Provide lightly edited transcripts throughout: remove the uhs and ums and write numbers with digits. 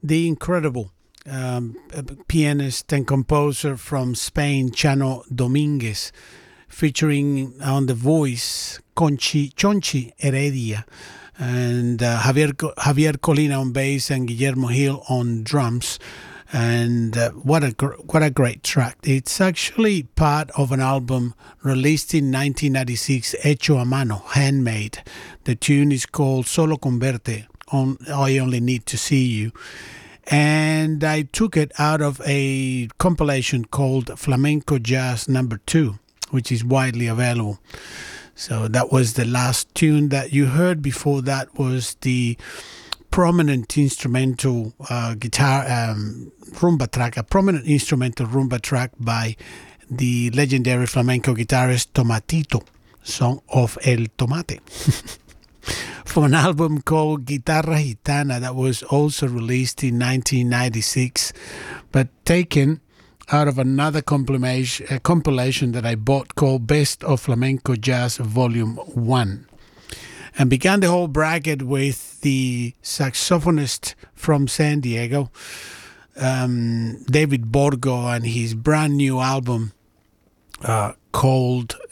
the incredible pianist and composer from Spain, Chano Dominguez, featuring on the voice Chonchi Heredia, and Javier Colina on bass and Guillermo Gil on drums. And what a great track. It's actually part of an album released in 1996, Hecho a Mano, handmade. The tune is called Solo Converte, I Only Need to See You. And I took it out of a compilation called Flamenco Jazz No. 2, which is widely available. So that was the last tune that you heard. Before that was the prominent instrumental guitar rumba track, a prominent instrumental rumba track by the legendary flamenco guitarist Tomatito, Song of El Tomate, from an album called Guitarra Gitana that was also released in 1996, but taken out of another compilation that I bought called Best of Flamenco Jazz Volume 1. And began the whole bracket with the saxophonist from San Diego, David Borgo, and his brand new album called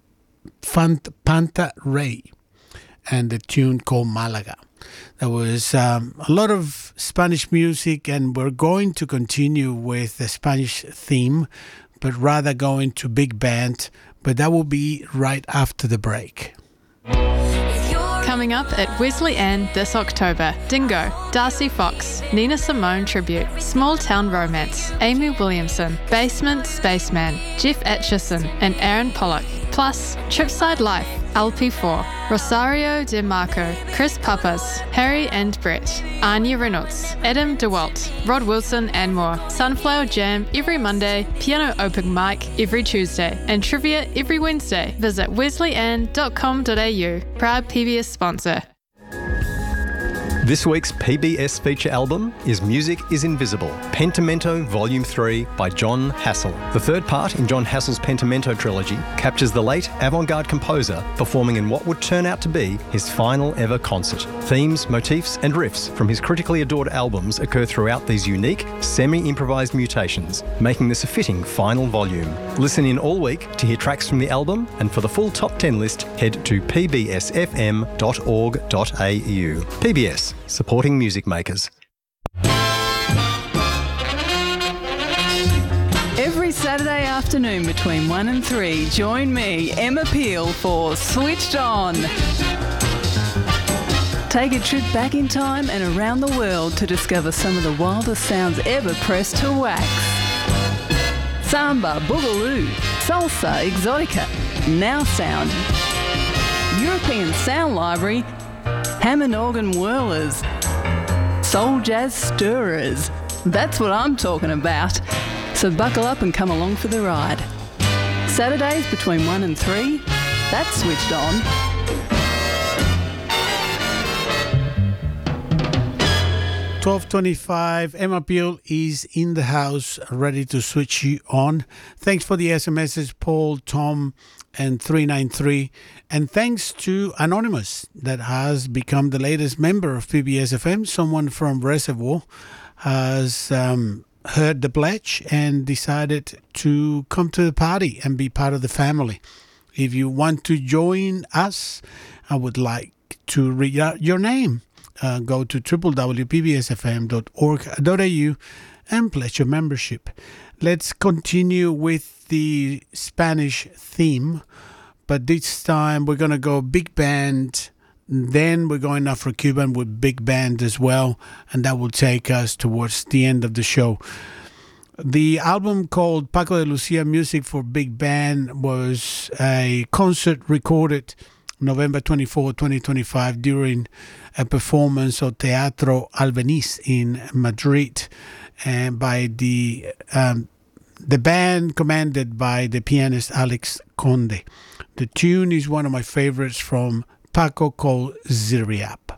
Panta Rey, and the tune called Malaga. There was a lot of Spanish music, and we're going to continue with the Spanish theme, but rather going to big band, but that will be right after the break. Coming up at Wesley Ann this October, Dingo, Darcy Fox, Nina Simone Tribute, Small Town Romance, Amy Williamson, Basement Spaceman, Jeff Atchison and Aaron Pollock, plus Tripside Life, LP4, Rosario DeMarco, Chris Papas, Harry and Brett, Anya Reynolds, Adam DeWalt, Rod Wilson and more. Sunflower Jam every Monday, piano open mic every Tuesday, and trivia every Wednesday. Visit wesleyann.com.au, proud PBS sponsor. This week's PBS feature album is Music is Invisible, Pentimento Volume 3 by John Hassell. The third part in John Hassell's Pentimento trilogy captures the late avant-garde composer performing in what would turn out to be his final ever concert. Themes, motifs and riffs from his critically adored albums occur throughout these unique, semi-improvised mutations, making this a fitting final volume. Listen in all week to hear tracks from the album, and for the full top 10 list, head to pbsfm.org.au. PBS, supporting music makers. Every Saturday afternoon between 1 and 3, join me, Emma Peel, for Switched On. Take a trip back in time and around the world to discover some of the wildest sounds ever pressed to wax. Samba, boogaloo, salsa, exotica, now sound, European Sound Library, Hammond organ whirlers, soul jazz stirrers. That's what I'm talking about. So buckle up and come along for the ride. Saturdays between 1 and 3, that's Switched On. $12.25, Emma Peel is in the house, ready to switch you on. Thanks for the SMSs, Paul, Tom, and 393. And thanks to Anonymous, that has become the latest member of PBS FM. Someone from Reservoir has heard the pledge and decided to come to the party and be part of the family. If you want to join us, I would like to read out your name. Go to www.pbsfm.org.au and pledge your membership. Let's continue with the Spanish theme, but this time we're going to go big band, then we're going Afro-Cuban with big band as well, and that will take us towards the end of the show. The album called Paco de Lucia Music for Big Band was a concert recorded November 24, 2025, during a performance of Teatro Albeniz in Madrid, and by the band commanded by the pianist Alex Conde. The tune is one of my favorites from Paco, called Ziriap.